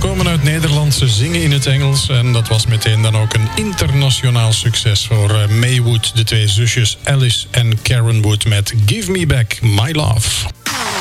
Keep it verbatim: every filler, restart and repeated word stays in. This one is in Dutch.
komen uit Nederland, ze zingen in het Engels. En dat was meteen dan ook een internationaal succes voor uh, May Wood. De twee zusjes Alice en Karen Wood met Give Me Back My Love.